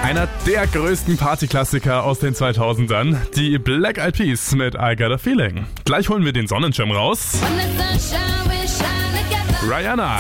Einer der größten Partyklassiker aus den 2000ern, die Black Eyed Peas mit I Got a Feeling. Gleich holen wir den Sonnenschirm raus. Rihanna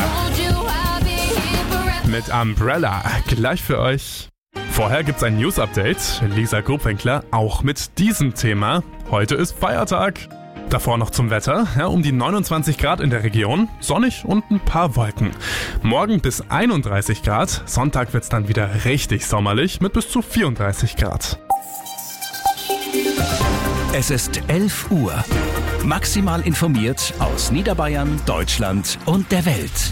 mit Umbrella, gleich für euch. Vorher gibt's ein News-Update. Lisa Grubwinkler auch mit diesem Thema. Heute ist Feiertag. Davor noch zum Wetter, um die 29 Grad in der Region, sonnig und ein paar Wolken. Morgen bis 31 Grad, Sonntag wird's dann wieder richtig sommerlich mit bis zu 34 Grad. Es ist 11 Uhr. Maximal informiert aus Niederbayern, Deutschland und der Welt.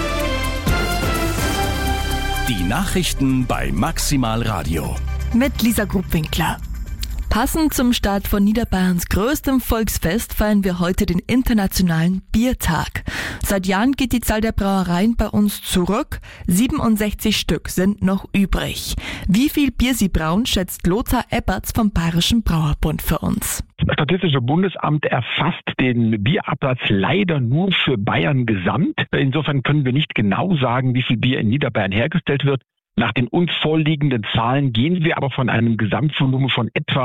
Die Nachrichten bei Maximal Radio. Mit Lisa Grubwinkler. Passend zum Start von Niederbayerns größtem Volksfest feiern wir heute den Internationalen Biertag. Seit Jahren geht die Zahl der Brauereien bei uns zurück. 67 Stück sind noch übrig. Wie viel Bier sie brauen, schätzt Lothar Ebberts vom Bayerischen Brauerbund für uns. Das Statistische Bundesamt erfasst den Bierabsatz leider nur für Bayern gesamt. Insofern können wir nicht genau sagen, wie viel Bier in Niederbayern hergestellt wird. Nach den uns vorliegenden Zahlen gehen wir aber von einem Gesamtvolumen von etwa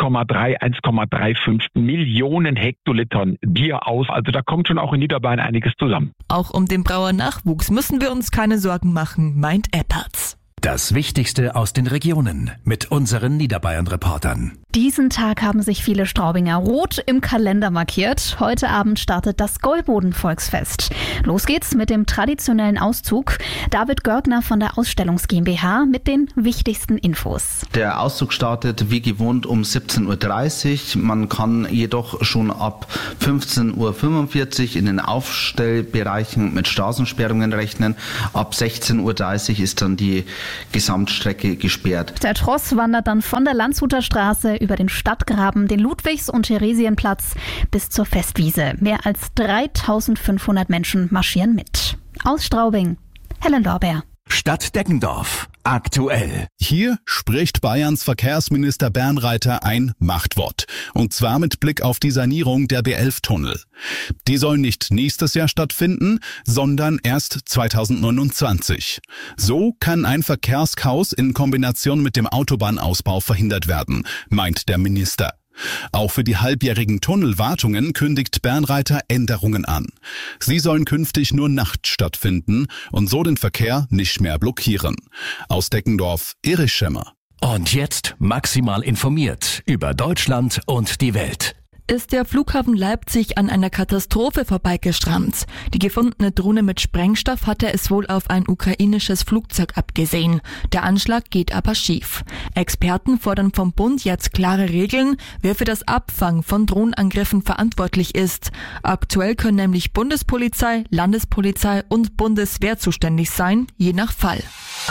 1,35 Millionen Hektolitern Bier aus. Also da kommt schon auch in Niederbayern einiges zusammen. Auch um den Brauernachwuchs müssen wir uns keine Sorgen machen, meint Ebberts. Das Wichtigste aus den Regionen mit unseren Niederbayern-Reportern. Diesen Tag haben sich viele Straubinger rot im Kalender markiert. Heute Abend startet das Gäuboden-Volksfest. Los geht's mit dem traditionellen Auszug. David Görgner von der Ausstellungs GmbH mit den wichtigsten Infos. Der Auszug startet wie gewohnt um 17.30 Uhr. Man kann jedoch schon ab 15.45 Uhr in den Aufstellbereichen mit Straßensperrungen rechnen. Ab 16.30 Uhr ist dann die Gesamtstrecke gesperrt. Der Tross wandert dann von der Landshuter Straße über den Stadtgraben, den Ludwigs- und Theresienplatz bis zur Festwiese. Mehr als 3.500 Menschen marschieren mit. Aus Straubing, Helen Lorbeer. Stadt Deggendorf. Aktuell. Hier spricht Bayerns Verkehrsminister Bernreiter ein Machtwort. Und zwar mit Blick auf die Sanierung der B11-Tunnel. Die soll nicht nächstes Jahr stattfinden, sondern erst 2029. So kann ein Verkehrschaos in Kombination mit dem Autobahnausbau verhindert werden, meint der Minister. Auch für die halbjährigen Tunnelwartungen kündigt Bernreiter Änderungen an. Sie sollen künftig nur nachts stattfinden und so den Verkehr nicht mehr blockieren. Aus Deggendorf, Erich Schemmer. Und jetzt maximal informiert über Deutschland und die Welt. Ist der Flughafen Leipzig an einer Katastrophe vorbeigestrammt. Die gefundene Drohne mit Sprengstoff hatte es wohl auf ein ukrainisches Flugzeug abgesehen. Der Anschlag geht aber schief. Experten fordern vom Bund jetzt klare Regeln, wer für das Abfangen von Drohnenangriffen verantwortlich ist. Aktuell können nämlich Bundespolizei, Landespolizei und Bundeswehr zuständig sein, je nach Fall.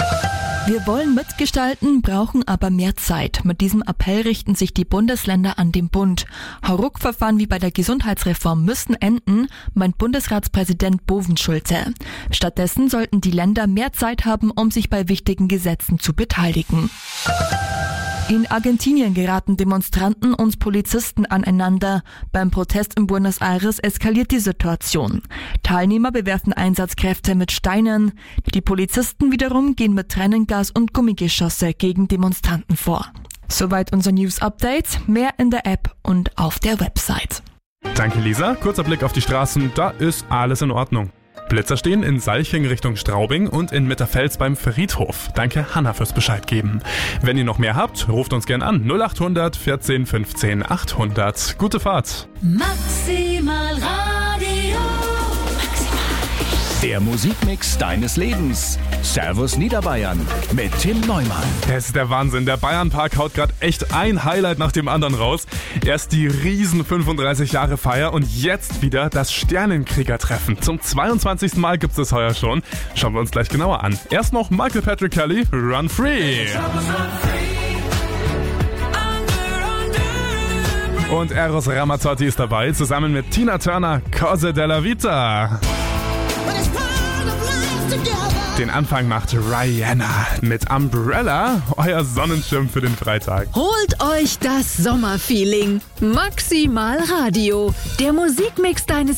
Wir wollen mitgestalten, brauchen aber mehr Zeit. Mit diesem Appell richten sich die Bundesländer an den Bund. Hauruck-Verfahren wie bei der Gesundheitsreform müssen enden, meint Bundesratspräsident Bovenschulte. Stattdessen sollten die Länder mehr Zeit haben, um sich bei wichtigen Gesetzen zu beteiligen. In Argentinien geraten Demonstranten und Polizisten aneinander. Beim Protest in Buenos Aires eskaliert die Situation. Teilnehmer bewerfen Einsatzkräfte mit Steinen. Die Polizisten wiederum gehen mit Tränengas und Gummigeschosse gegen Demonstranten vor. Soweit unser News-Update. Mehr in der App und auf der Website. Danke Lisa. Kurzer Blick auf die Straßen, da ist alles in Ordnung. Blitzer stehen in Salching Richtung Straubing und in Mitterfels beim Friedhof. Danke Hanna fürs Bescheid geben. Wenn ihr noch mehr habt, ruft uns gern an. 0800 14 15 800. Gute Fahrt. Maximal Radio. Der Musikmix deines Lebens. Servus Niederbayern mit Tim Neumann. Das ist der Wahnsinn. Der Bayernpark haut gerade echt ein Highlight nach dem anderen raus. Erst die riesen 35 Jahre Feier und jetzt wieder das Sternenkrieger-Treffen. Zum 22. Mal gibt's das heuer schon. Schauen wir uns gleich genauer an. Erst noch Michael Patrick Kelly, Run Free. Und Eros Ramazzotti ist dabei, zusammen mit Tina Turner, Cose della Vita. Den Anfang macht Rihanna mit Umbrella, euer Sonnenschirm für den Freitag. Holt euch das Sommerfeeling. Maximal Radio. Der Musikmix deines